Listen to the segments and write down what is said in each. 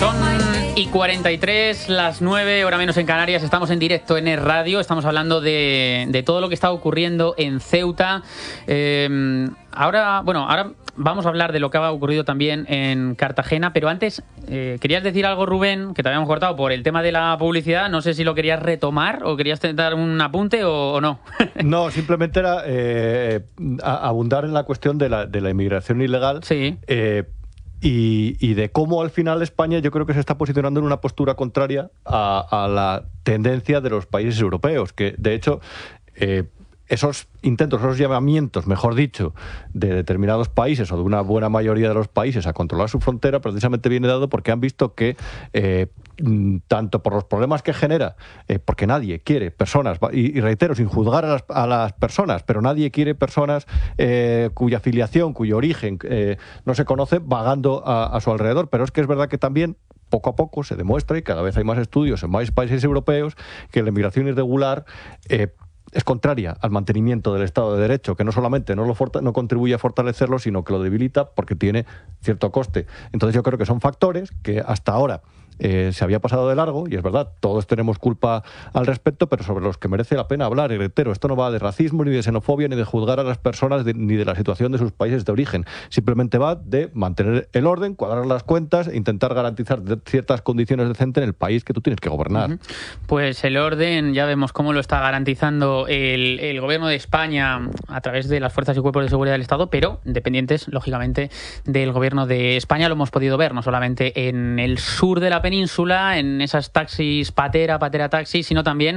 Son y 43, las 9, hora menos en Canarias. Estamos en directo en Es Radio. Estamos hablando de todo lo que está ocurriendo en Ceuta. Ahora vamos a hablar de lo que ha ocurrido también en Cartagena, pero antes querías decir algo, Rubén, que te habíamos cortado por el tema de la publicidad. No sé si lo querías retomar o querías dar un apunte o no. No, simplemente era abundar en la cuestión de la inmigración ilegal. Sí. Y de cómo al final España yo creo que se está posicionando en una postura contraria a la tendencia de los países europeos, que de hecho esos intentos, esos llamamientos, mejor dicho, de determinados países o de una buena mayoría de los países a controlar su frontera, precisamente viene dado porque han visto que tanto por los problemas que genera, porque nadie quiere personas, y reitero, sin juzgar a las personas, pero nadie quiere personas cuya filiación, cuyo origen no se conoce, vagando a su alrededor. Pero es que es verdad que también poco a poco se demuestra, y cada vez hay más estudios en más países europeos, que la inmigración irregular es contraria al mantenimiento del Estado de Derecho, que no solamente no contribuye a fortalecerlo, sino que lo debilita porque tiene cierto coste. Entonces yo creo que son factores que hasta ahora se había pasado de largo, y es verdad, todos tenemos culpa al respecto, pero sobre los que merece la pena hablar. Y reitero, esto no va de racismo, ni de xenofobia, ni de juzgar a las personas, ni de la situación de sus países de origen. Simplemente va de mantener el orden, cuadrar las cuentas e intentar garantizar ciertas condiciones decentes en el país que tú tienes que gobernar. Pues el orden, ya vemos cómo lo está garantizando el Gobierno de España a través de las fuerzas y cuerpos de seguridad del Estado, pero dependientes, lógicamente, del Gobierno de España. Lo hemos podido ver no solamente en el sur de la península, en esas taxis Patera Taxi, sino también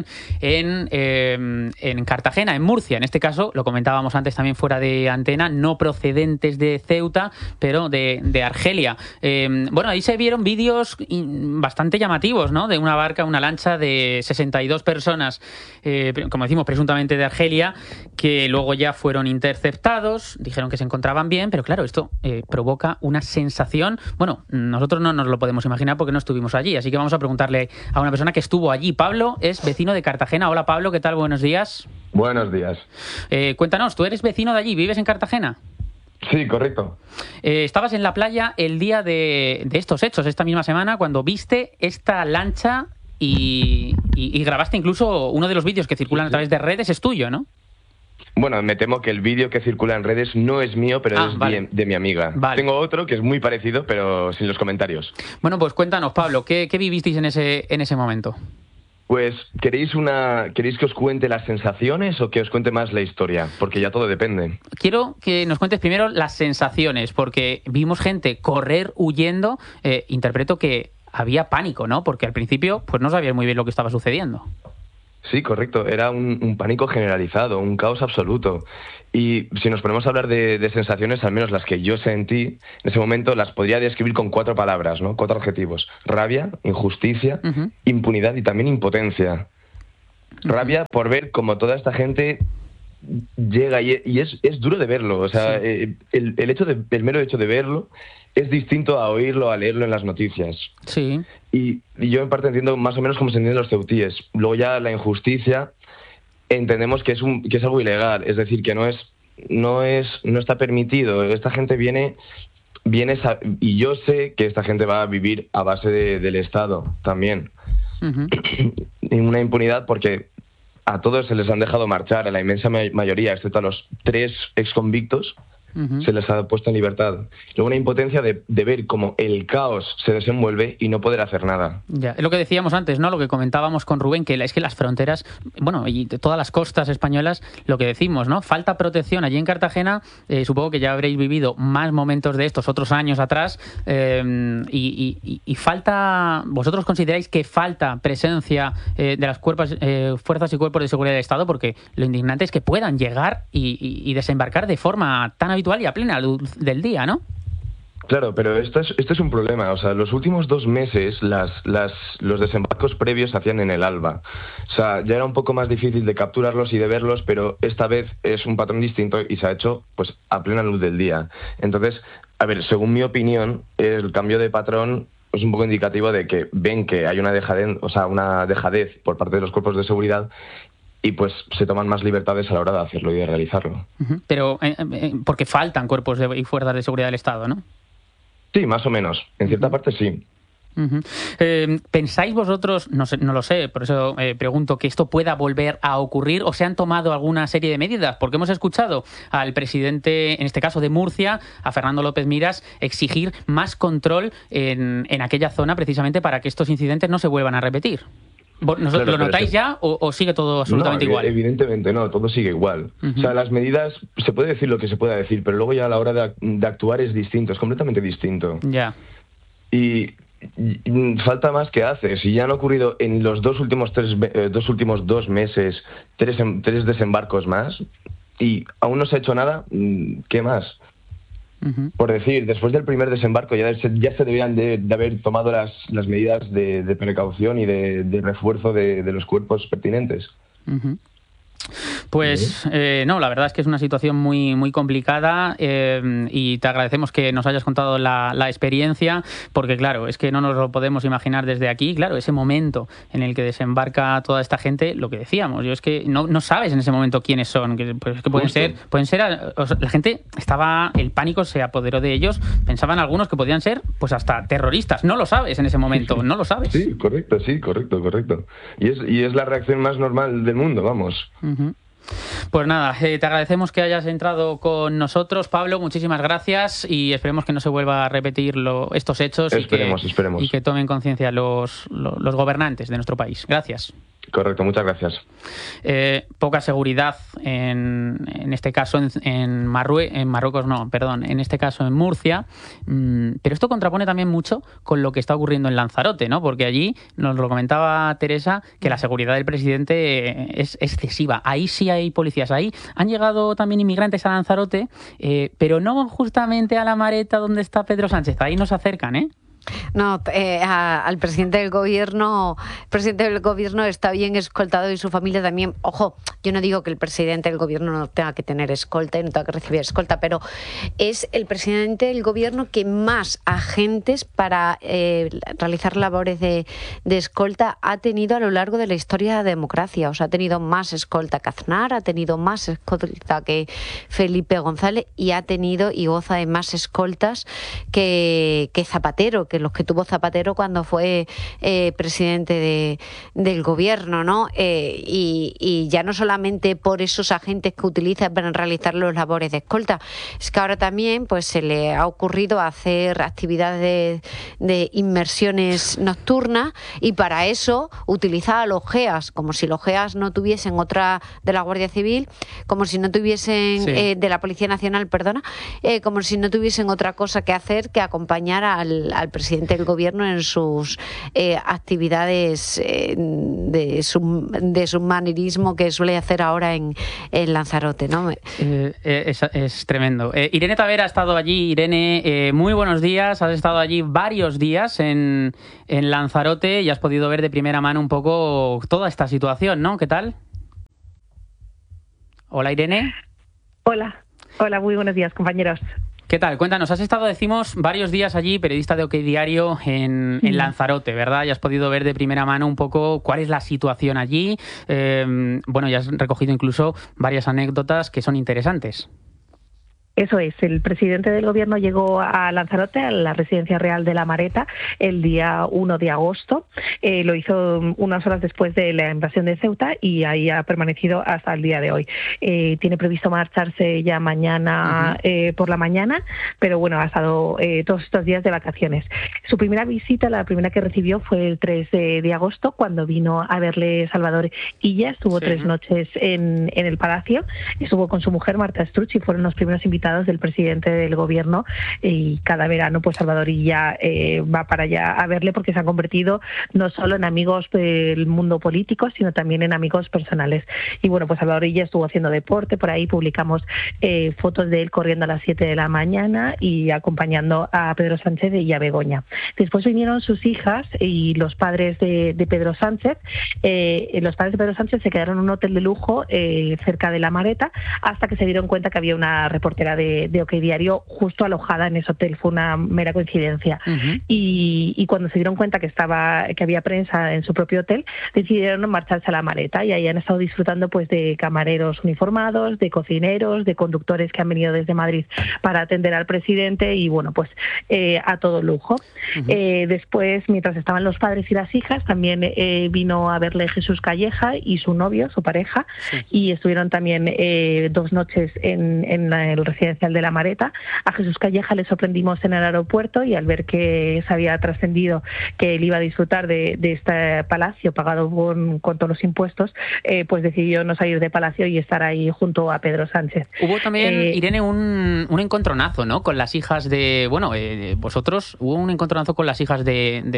en Cartagena, en Murcia. En este caso, lo comentábamos antes también fuera de antena, no procedentes de Ceuta, pero de Argelia. Ahí se vieron vídeos bastante llamativos, ¿no? De una barca, una lancha de 62 personas, como decimos, presuntamente de Argelia, que luego ya fueron interceptados, dijeron que se encontraban bien, pero claro, esto provoca una sensación. Bueno, nosotros no nos lo podemos imaginar porque no estuvimos allí, así que vamos a preguntarle a una persona que estuvo allí. Pablo es vecino de Cartagena. Hola, Pablo, ¿qué tal? Buenos días. Buenos días. Cuéntanos, ¿tú eres vecino de allí? ¿Vives en Cartagena? Sí, correcto. Estabas en la playa el día de estos hechos, esta misma semana, cuando viste esta lancha y grabaste incluso uno de los vídeos que circulan a través de redes, es tuyo, ¿no? Bueno, me temo que el vídeo que circula en redes no es mío, pero es vale. de mi amiga. Vale. Tengo otro que es muy parecido, pero sin los comentarios. Bueno, pues cuéntanos, Pablo, ¿qué vivisteis en ese momento? Pues, ¿queréis que os cuente las sensaciones o que os cuente más la historia? Porque ya todo depende. Quiero que nos cuentes primero las sensaciones, porque vimos gente correr huyendo. Interpreto que había pánico, ¿no? Porque al principio pues no sabías muy bien lo que estaba sucediendo. Sí, correcto. Era un pánico generalizado, un caos absoluto. Y si nos ponemos a hablar de sensaciones, al menos las que yo sentí en ese momento, las podría describir con 4 palabras, ¿no? 4 adjetivos. Rabia, injusticia, impunidad y también impotencia. Rabia por ver cómo toda esta gente llega y es duro de verlo. O sea, sí. el mero hecho de verlo es distinto a oírlo, a leerlo en las noticias. Sí. Y yo en parte entiendo más o menos cómo se entienden los ceutíes. Luego ya la injusticia, entendemos que es algo ilegal, es decir, que no está permitido. Esta gente viene y yo sé que esta gente va a vivir a base del Estado también. Y una impunidad porque a todos se les han dejado marchar, a la inmensa mayoría, excepto a los 3 exconvictos, se les ha puesto en libertad. Luego una impotencia de ver cómo el caos se desenvuelve y no poder hacer nada. Ya, es lo que decíamos antes, ¿no? Lo que comentábamos con Rubén, que es que las fronteras, bueno, y todas las costas españolas, lo que decimos, ¿no? Falta protección. Allí en Cartagena, supongo que ya habréis vivido más momentos de estos otros años atrás, y falta, ¿vosotros consideráis que falta presencia de las fuerzas y cuerpos de seguridad del Estado? Porque lo indignante es que puedan llegar y desembarcar de forma tan habitual y a plena luz del día, ¿no? Claro, pero esto es un problema. O sea, los últimos 2 meses los desembarcos previos se hacían en el alba. O sea, ya era un poco más difícil de capturarlos y de verlos, pero esta vez es un patrón distinto y se ha hecho pues a plena luz del día. Entonces, a ver, según mi opinión, el cambio de patrón es un poco indicativo de que ven que hay una dejadez por parte de los cuerpos de seguridad y pues se toman más libertades a la hora de hacerlo y de realizarlo. Pero porque faltan cuerpos y fuerzas de seguridad del Estado, ¿no? Sí, más o menos. En cierta parte sí. Uh-huh. ¿Pensáis vosotros, no lo sé, por eso pregunto, que esto pueda volver a ocurrir o se han tomado alguna serie de medidas? Porque hemos escuchado al presidente, en este caso de Murcia, a Fernando López Miras, exigir más control en aquella zona precisamente para que estos incidentes no se vuelvan a repetir. ¿Lo notáis ya o sigue todo absolutamente igual? Evidentemente no, todo sigue igual. Uh-huh. O sea, las medidas, se puede decir lo que se pueda decir, pero luego ya a la hora de actuar es distinto, es completamente distinto. Ya. Y falta más que hace. Si ya han ocurrido en los dos últimos 2 meses 3 desembarcos más y aún no se ha hecho nada, ¿qué más? Uh-huh. Por decir, después del primer desembarco ya se deberían de haber tomado las medidas de precaución y de refuerzo de los cuerpos pertinentes. Uh-huh. Pues no, la verdad es que es una situación muy, muy complicada y te agradecemos que nos hayas contado la experiencia, porque claro, es que no nos lo podemos imaginar desde aquí. Claro, ese momento en el que desembarca toda esta gente, lo que decíamos, yo es que no sabes en ese momento quiénes son, que pueden ser, o sea, la gente el pánico se apoderó de ellos, pensaban algunos que podían ser pues hasta terroristas, no lo sabes en ese momento, no lo sabes. Sí, correcto. Y es la reacción más normal del mundo, vamos. Uh-huh. Pues nada, te agradecemos que hayas entrado con nosotros, Pablo, muchísimas gracias y esperemos que no se vuelva a repetir estos hechos esperemos. Y que tomen conciencia los gobernantes de nuestro país. Gracias. Correcto, muchas gracias. Poca seguridad en este caso en este caso en Murcia, pero esto contrapone también mucho con lo que está ocurriendo en Lanzarote, ¿no? Porque allí nos lo comentaba Teresa, que la seguridad del presidente es excesiva. Ahí sí hay policías, ahí han llegado también inmigrantes a Lanzarote, pero no justamente a la Mareta donde está Pedro Sánchez, ahí nos acercan, ¿eh? No, al presidente del gobierno está bien escoltado y su familia también. Ojo, yo no digo que el presidente del gobierno no tenga que tener escolta y no tenga que recibir escolta, pero es el presidente del gobierno que más agentes para realizar labores de escolta ha tenido a lo largo de la historia de la democracia. O sea, ha tenido más escolta que Aznar, ha tenido más escolta que Felipe González y ha tenido y goza de más escoltas que Zapatero, que los que tuvo Zapatero cuando fue presidente del gobierno, ¿no? Y ya no solamente por esos agentes que utiliza para realizar los labores de escolta, es que ahora también pues se le ha ocurrido hacer actividades de inmersiones nocturnas y para eso utiliza a los GEAS, como si los GEAS no tuviesen otra de la Guardia Civil, como si no tuviesen de la Policía Nacional, como si no tuviesen otra cosa que hacer que acompañar al presidente del gobierno en sus actividades de submarinismo que suele hacer ahora en Lanzarote, ¿no? Es tremendo. Irene Tavera ha estado allí. Irene, muy buenos días. Has estado allí varios días en Lanzarote y has podido ver de primera mano un poco toda esta situación, ¿no? ¿Qué tal? Hola, Irene. Hola, muy buenos días, compañeros. ¿Qué tal? Cuéntanos, has estado, decimos, varios días allí, periodista de OK Diario en Lanzarote, ¿verdad? Y has podido ver de primera mano un poco cuál es la situación allí. Bueno, ya has recogido incluso varias anécdotas que son interesantes. Eso es, el presidente del gobierno llegó a Lanzarote, a la residencia real de la Mareta, el día 1 de agosto. Lo hizo unas horas después de la invasión de Ceuta y ahí ha permanecido hasta el día de hoy. Tiene previsto marcharse ya mañana por la mañana, pero bueno, ha estado todos estos días de vacaciones. Su primera visita, la primera que recibió, fue el 3 de agosto, cuando vino a verle Salvador Illa. Estuvo 3 noches en el Palacio, estuvo con su mujer Marta Struch y fueron los primeros invitados del presidente del gobierno y cada verano pues Salvador Illa va para allá a verle porque se han convertido no solo en amigos del mundo político sino también en amigos personales. Y bueno, pues Salvador Illa estuvo haciendo deporte, por ahí publicamos fotos de él corriendo a las 7 de la mañana y acompañando a Pedro Sánchez y a Begoña. Después vinieron sus hijas y los padres de Pedro Sánchez. Los padres de Pedro Sánchez se quedaron en un hotel de lujo cerca de la Mareta hasta que se dieron cuenta que había una reportera reportera de OK Diario justo alojada en ese hotel. Fue una mera coincidencia. Y cuando se dieron cuenta que había prensa en su propio hotel, decidieron marcharse a La Mareta, y ahí han estado disfrutando pues de camareros uniformados, de cocineros, de conductores que han venido desde Madrid para atender al presidente, y bueno, pues a todo lujo. Después, mientras estaban los padres y las hijas, también vino a verle Jesús Calleja y su novio, su pareja, y estuvieron también 2 noches en el residencial de La Mareta. A Jesús Calleja le sorprendimos en el aeropuerto, y al ver que se había trascendido que él iba a disfrutar de este palacio pagado con todos los impuestos, pues decidió no salir de palacio y estar ahí junto a Pedro Sánchez. Hubo también, Irene, un encontronazo, ¿no?, con las hijas de... Bueno, vosotros, hubo un encontronazo con las hijas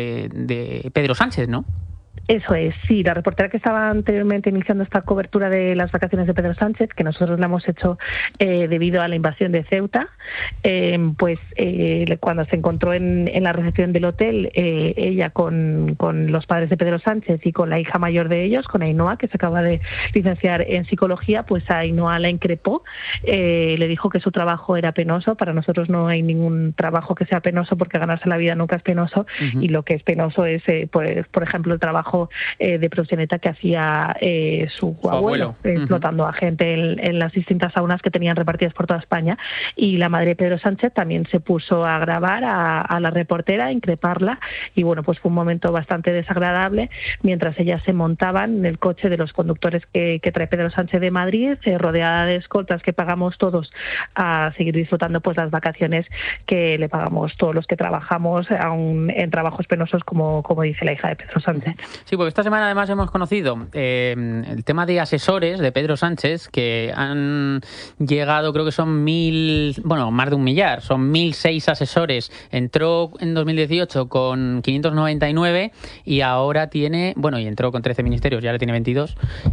de Pedro Sánchez, ¿no? Eso es, sí. La reportera que estaba anteriormente iniciando esta cobertura de las vacaciones de Pedro Sánchez, que nosotros la hemos hecho debido a la invasión de Ceuta, pues cuando se encontró en la recepción del hotel, ella con los padres de Pedro Sánchez y con la hija mayor de ellos, con Ainhoa, que se acaba de licenciar en psicología, pues a Ainhoa la increpó, le dijo que su trabajo era penoso. Para nosotros no hay ningún trabajo que sea penoso, porque ganarse la vida nunca es penoso, y lo que es penoso es, por ejemplo, el trabajo de proxeneta que hacía su abuelo, explotando a gente en las distintas saunas que tenían repartidas por toda España. Y la madre de Pedro Sánchez también se puso a grabar a la reportera, a increparla, y bueno, pues fue un momento bastante desagradable mientras ellas se montaban en el coche de los conductores que trae Pedro Sánchez de Madrid, rodeada de escoltas que pagamos todos, a seguir disfrutando pues las vacaciones que le pagamos todos los que trabajamos aún en trabajos penosos, como dice la hija de Pedro Sánchez. Sí, porque esta semana además hemos conocido el tema de asesores de Pedro Sánchez, que han llegado, creo que son más de 1 millar, son 1.006 asesores. Entró en 2018 con 599 y ahora tiene, y entró con 13 ministerios, ya ahora tiene 22,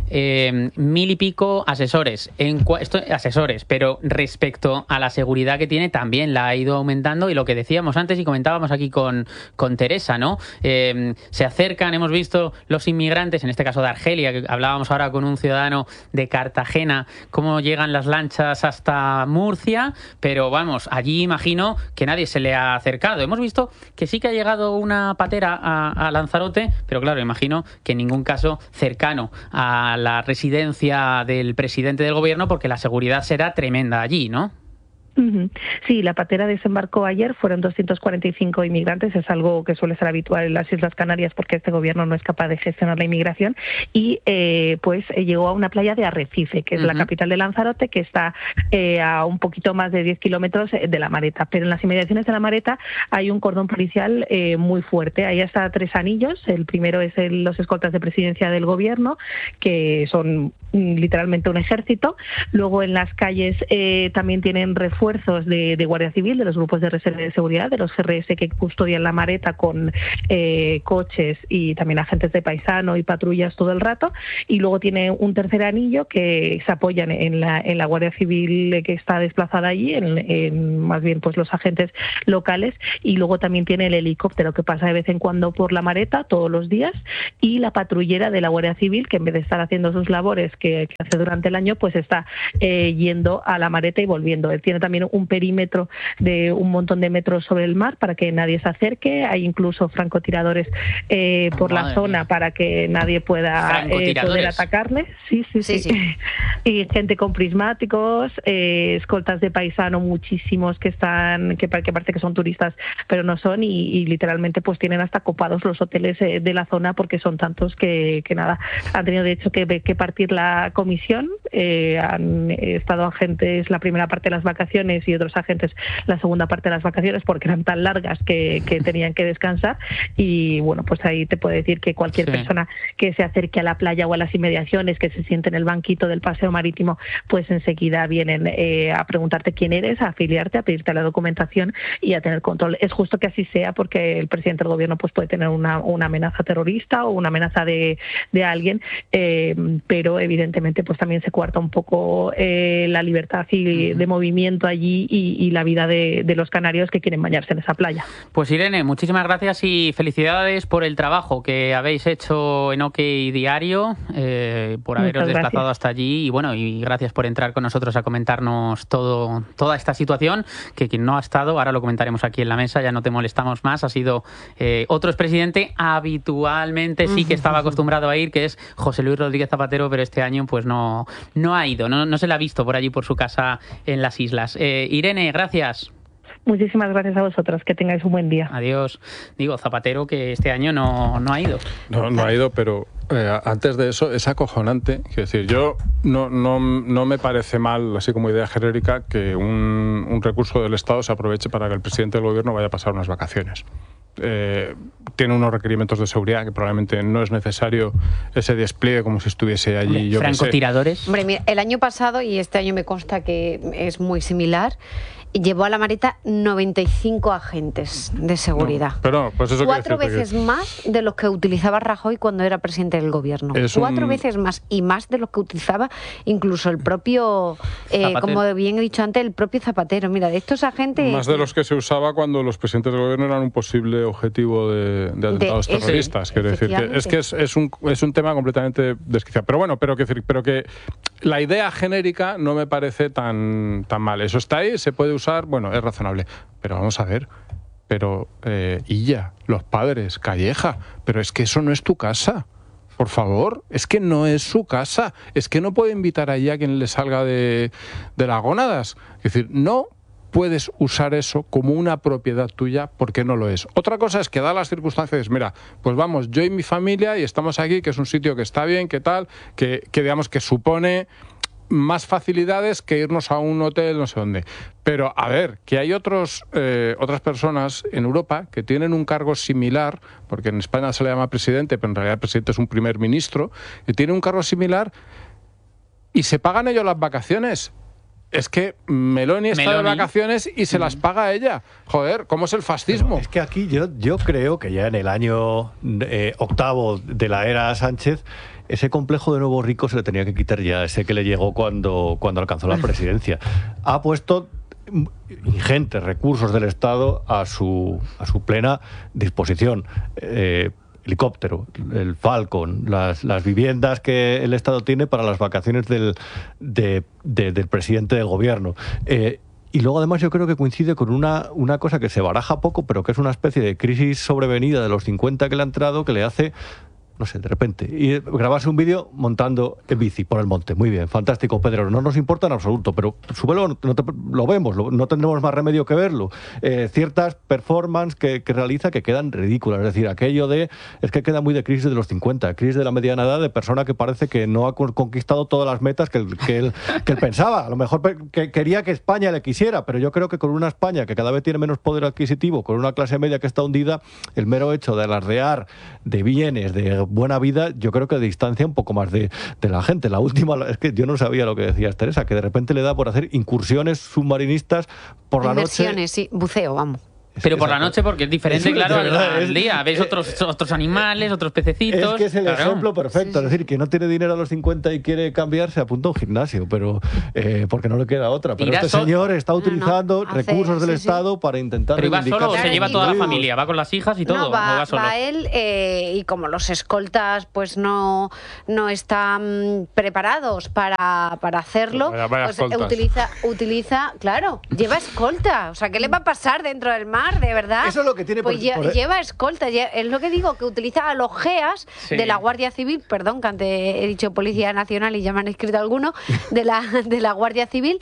1.000 y pico asesores. Asesores, pero respecto a la seguridad que tiene, también la ha ido aumentando, y lo que decíamos antes y comentábamos aquí con Teresa, ¿no? Se acercan, hemos visto los inmigrantes, en este caso de Argelia, que hablábamos ahora con un ciudadano de Cartagena, cómo llegan las lanchas hasta Murcia, pero vamos, allí imagino que nadie se le ha acercado. Hemos visto que sí que ha llegado una patera a Lanzarote, pero claro, imagino que en ningún caso cercano a la residencia del presidente del gobierno, porque la seguridad será tremenda allí, ¿no? Sí, la patera desembarcó ayer, fueron 245 inmigrantes, es algo que suele ser habitual en las Islas Canarias porque este gobierno no es capaz de gestionar la inmigración, y pues llegó a una playa de Arrecife, que es la capital de Lanzarote, que está a un poquito más de 10 kilómetros de La Mareta, pero en las inmediaciones de La Mareta hay un cordón policial muy fuerte. Ahí hasta 3 anillos. El primero es los escoltas de presidencia del gobierno, que son literalmente un ejército. Luego en las calles también tienen refuerzos de Guardia Civil, de los grupos de reserva de seguridad, de los GRS que custodian La Mareta con coches, y también agentes de paisano y patrullas todo el rato. Y luego tiene un tercer anillo que se apoyan en la Guardia Civil que está desplazada allí, en más bien pues los agentes locales. Y luego también tiene el helicóptero que pasa de vez en cuando por La Mareta todos los días, y la patrullera de la Guardia Civil, que en vez de estar haciendo sus labores que hace durante el año, pues está yendo a La Mareta y volviendo. Él tiene también un perímetro de un montón de metros sobre el mar para que nadie se acerque. Hay incluso francotiradores por la zona para que nadie pueda poder atacarle. Sí. Y gente con prismáticos, escoltas de paisano muchísimos que parece que son turistas, pero no son, y literalmente pues tienen hasta copados los hoteles de la zona, porque son tantos que nada, han tenido de hecho que partir la comisión. Han estado agentes la primera parte de las vacaciones y otros agentes la segunda parte de las vacaciones, porque eran tan largas que tenían que descansar. Y bueno, pues ahí te puedo decir que cualquier persona que se acerque a la playa o a las inmediaciones, que se siente en el banquito del paseo marítimo, pues enseguida vienen a preguntarte quién eres, a afiliarte, a pedirte la documentación y a tener control. Es justo que así sea, porque el presidente del gobierno pues puede tener una amenaza terrorista o una amenaza de alguien, pero evidentemente evidentemente pues también se cuarta un poco la libertad de movimiento allí y la vida de los canarios que quieren bañarse en esa playa. Pues Irene, muchísimas gracias y felicidades por el trabajo que habéis hecho en OK Diario, por haberos desplazado hasta allí y gracias por entrar con nosotros a comentarnos toda esta situación, que quien no ha estado, ahora lo comentaremos aquí en la mesa, ya no te molestamos más, ha sido otro expresidente habitualmente sí que estaba acostumbrado a ir, que es José Luis Rodríguez Zapatero, pero este año pues no ha ido, no se le ha visto por allí por su casa en las islas. Irene, gracias. Muchísimas gracias a vosotros, que tengáis un buen día. Adiós. Digo, Zapatero, que este año no ha ido. No ha ido, pero antes de eso es acojonante. Quiero decir, yo no me parece mal, así como idea genérica, que un recurso del Estado se aproveche para que el presidente del gobierno vaya a pasar unas vacaciones. Tiene unos requerimientos de seguridad que probablemente no es necesario ese despliegue como si estuviese allí. Francotiradores. Hombre, mira, el año pasado, y este año me consta que es muy similar, llevó a la Mareta 95 agentes de seguridad. No, pero pues eso 4 veces más de los que utilizaba Rajoy cuando era presidente del gobierno. 4 veces más, y más de los que utilizaba incluso el propio, como bien he dicho antes, el propio Zapatero. Mira, de estos agentes... Más de los que se usaba cuando los presidentes del gobierno eran un posible objetivo de atentados terroristas. Quiero decir, que es un tema completamente desquiciado. Pero bueno, pero que la idea genérica no me parece tan mal. Eso está ahí, se puede usar, bueno, es razonable. Pero vamos a ver, Illa, los padres, Calleja, pero es que eso no es tu casa. Por favor, es que no es su casa. Es que no puede invitar allí a quien le salga de las gónadas. Es decir, no puedes usar eso como una propiedad tuya porque no lo es. Otra cosa es que da las circunstancias, mira, pues vamos, yo y mi familia y estamos aquí, que es un sitio que está bien, que tal, que digamos que supone más facilidades que irnos a un hotel no sé dónde. Pero, a ver, que hay otras personas en Europa que tienen un cargo similar, porque en España se le llama presidente, pero en realidad el presidente es un primer ministro, que tiene un cargo similar y se pagan ellos las vacaciones. Es que Meloni está de vacaciones y se las paga ella. Joder, ¿cómo es el fascismo? Pero es que aquí yo creo que ya en el año octavo de la era Sánchez, ese complejo de nuevo rico se le tenía que quitar ya, ese que le llegó cuando alcanzó la presidencia. Ha puesto ingentes recursos del Estado a su plena disposición. Helicóptero, el Falcon, las viviendas que el Estado tiene para las vacaciones del presidente del gobierno. Y luego además yo creo que coincide con una cosa que se baraja poco, pero que es una especie de crisis sobrevenida de los 50 que le ha entrado, que le hace, no sé, de repente, y grabarse un vídeo montando en bici por el monte. Muy bien, fantástico, Pedro. No nos importa en absoluto, pero súbelo, lo vemos, no tendremos más remedio que verlo. Ciertas performances que realiza que quedan ridículas. Es decir, aquello es que queda muy de crisis de los 50, crisis de la mediana edad, de persona que parece que no ha conquistado todas las metas que él pensaba. A lo mejor que quería que España le quisiera, pero yo creo que con una España que cada vez tiene menos poder adquisitivo, con una clase media que está hundida, el mero hecho de alardear de bienes, de buena vida, yo creo que distancia un poco más de la gente. La última es que yo no sabía lo que decías, Teresa, que de repente le da por hacer incursiones submarinistas por la noche. Inversiones, sí, buceo, vamos. Pero por la noche, porque es diferente, claro, al día. Ves otros animales, otros pececitos. Es que es el ejemplo perfecto. Es decir, que no tiene dinero a los 50 y quiere cambiar, se apunta a un gimnasio, pero porque no le queda otra. Pero este señor está utilizando recursos del Estado para intentar... ¿Pero va solo o se lleva toda la familia? ¿Va con las hijas y todo? No, va solo? Va él, y como los escoltas pues no están preparados para hacerlo, pues utiliza, claro, lleva escolta. O sea, ¿qué le va a pasar dentro del mar? De verdad, eso es lo que tiene pues lleva escolta, es lo que digo, que utiliza a los GEAs de la Guardia Civil, perdón, que antes he dicho Policía Nacional y ya me han escrito algunos, de la Guardia Civil,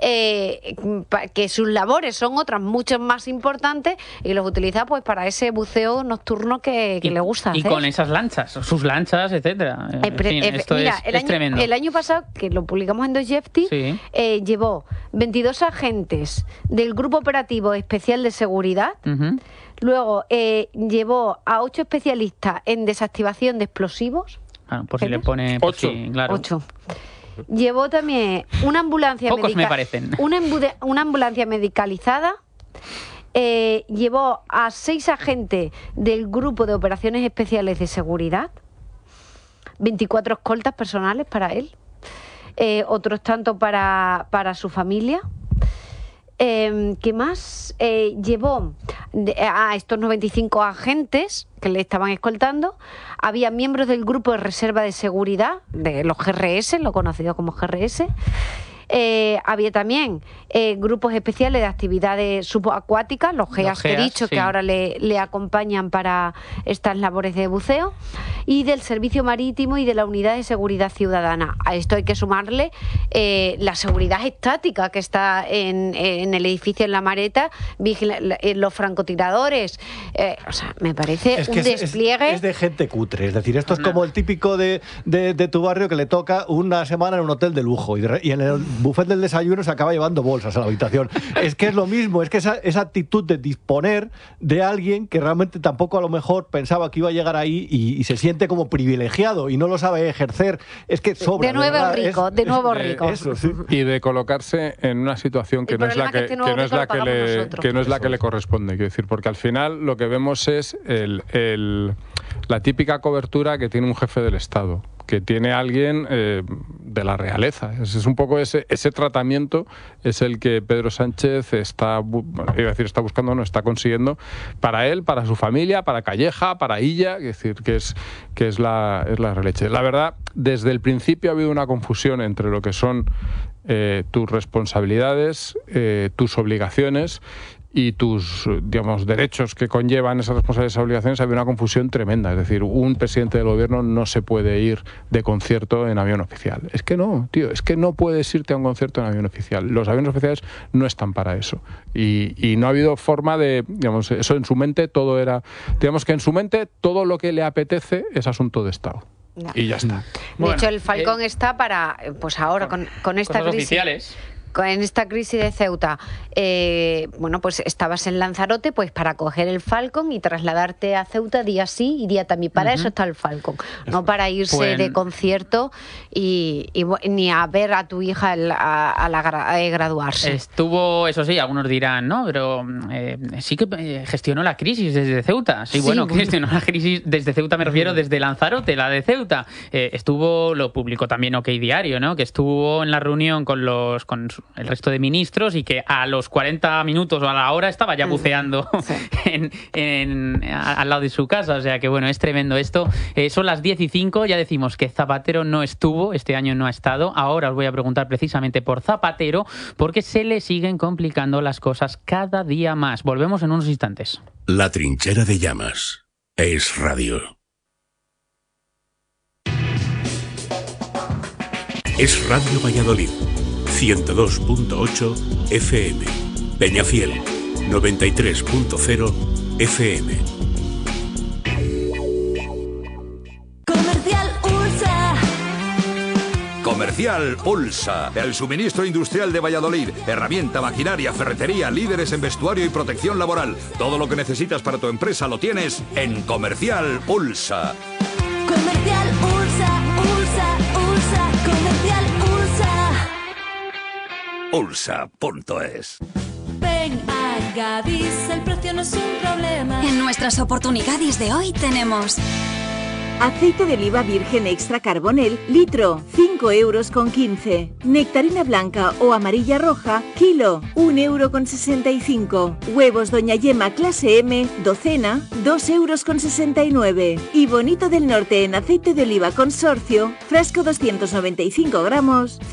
que sus labores son otras mucho más importantes y los utiliza pues para ese buceo nocturno que le gusta hacer. Y con esas lanchas, sus lanchas, etcétera. Esto mira, es tremendo. El año pasado, que lo publicamos en Dostoyevsky, llevó 22 agentes del Grupo Operativo Especial de Seguridad. Luego llevó a 8 especialistas en desactivación de explosivos. Por si le pone... 8. Sí, claro. 8. Llevó también una ambulancia me parecen. Una ambulancia medicalizada. Llevó a 6 agentes del Grupo de Operaciones Especiales de Seguridad. 24 escoltas personales para él, otros tanto para su familia. ¿Qué más? Llevó a estos 95 agentes que le estaban escoltando. Había miembros del grupo de reserva de seguridad, de los GRS, lo conocido como GRS. Había también grupos especiales de actividades subacuáticas, los GEAS que he dicho, sí, que ahora le acompañan para estas labores de buceo, y del Servicio Marítimo y de la Unidad de Seguridad Ciudadana. A esto hay que sumarle la seguridad estática que está en el edificio en La Mareta, los francotiradores. O sea, me parece un despliegue. Es de gente cutre, es decir, esto es como el típico de tu barrio que le toca una semana en un hotel de lujo y en el buffet del desayuno se acaba llevando bolsas a la habitación. Es que es lo mismo, es que esa actitud de disponer de alguien que realmente tampoco a lo mejor pensaba que iba a llegar ahí y se siente como privilegiado y no lo sabe ejercer, es que sobra. De nuevo rico. Eso, sí. Y de colocarse en una situación que no es la que le corresponde, quiero decir, porque al final lo que vemos es la típica cobertura que tiene un jefe del Estado, que tiene alguien de la realeza. Es un poco ese tratamiento es el que Pedro Sánchez está buscando, no está consiguiendo para él, para su familia, para Calleja, para Illa, es decir, que es la releche. La verdad, desde el principio ha habido una confusión entre lo que son tus responsabilidades, tus obligaciones y tus, digamos, derechos que conllevan esas responsabilidades y obligaciones. Había una confusión tremenda. Es decir, un presidente del gobierno no se puede ir de concierto en avión oficial. Es que no, tío, es que no puedes irte a un concierto en avión oficial. Los aviones oficiales no están para eso. Y no ha habido forma de, digamos, eso en su mente todo era, digamos que en su mente todo lo que le apetece es asunto de Estado. No. Y ya está. De hecho, el Falcón está para, pues ahora con esta crisis oficiales. En esta crisis de Ceuta, pues estabas en Lanzarote pues para coger el Falcon y trasladarte a Ceuta día sí y día también. Para eso está el Falcon, no para irse de concierto y ni a ver a tu hija a graduarse. Estuvo, eso sí, algunos dirán, ¿no? Pero sí que gestionó la crisis desde Ceuta. Sí, bueno, gestionó la crisis desde Ceuta, me refiero desde Lanzarote, la de Ceuta. Estuvo, lo publicó también OK Diario, ¿no? Que estuvo en la reunión con el resto de ministros y que a los 40 minutos o a la hora estaba ya buceando al lado de su casa. O sea que bueno, es tremendo esto. Son las 10:05, ya decimos que Zapatero no estuvo, este año no ha estado. Ahora os voy a preguntar precisamente por Zapatero, porque se le siguen complicando las cosas cada día más. Volvemos en unos instantes. La trinchera de llamas es radio. Es Radio Valladolid. 102.8 FM, Peñafiel, 93.0 FM. Comercial Ulsa. Comercial Ulsa, el suministro industrial de Valladolid. Herramienta, maquinaria, ferretería, líderes en vestuario y protección laboral. Todo lo que necesitas para tu empresa lo tienes en Comercial Ulsa. Comercial Ulsa, Ulsa, Ulsa, Comercial Ulsa. Ulsa.es. Ven a Gadis, el precio no es un problema. En nuestras oportunidades de hoy tenemos aceite de oliva virgen extra carbonel, litro, 5,15 €. Nectarina blanca o amarilla roja, kilo, 1,65 €. Huevos Doña Yema clase M, docena, 2,69 €. Y Bonito del Norte en aceite de oliva consorcio, frasco 295 gramos,